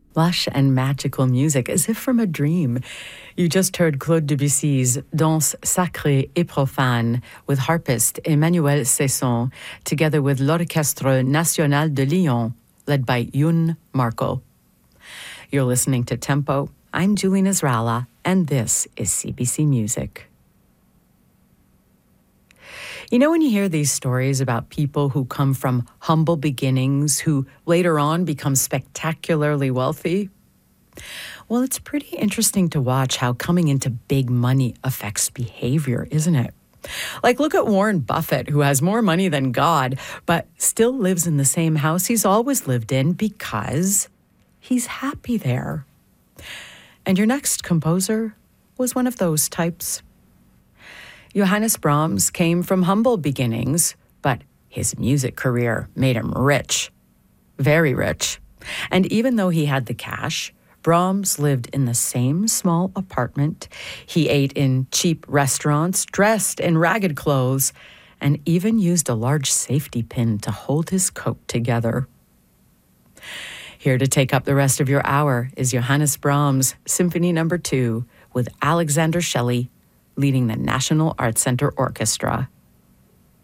Lush and magical music, as if from a dream. You just heard Claude Debussy's Danse sacrée et profane with harpist Emmanuel Cesson, together with l'Orchestre National de Lyon, led by Youn Marco. You're listening to Tempo. I'm Julie Nasrallah, and this is CBC Music. You know, when you hear these stories about people who come from humble beginnings, who later on become spectacularly wealthy, well, it's pretty interesting to watch how coming into big money affects behavior, isn't it? Like, look at Warren Buffett, who has more money than God, but still lives in the same house he's always lived in because he's happy there. And your next composer was one of those types. Johannes Brahms came from humble beginnings, but his music career made him rich, very rich. And even though he had the cash, Brahms lived in the same small apartment. He ate in cheap restaurants, dressed in ragged clothes, and even used a large safety pin to hold his coat together. Here to take up the rest of your hour is Johannes Brahms' Symphony No. 2 with Alexander Shelley leading the National Arts Center Orchestra.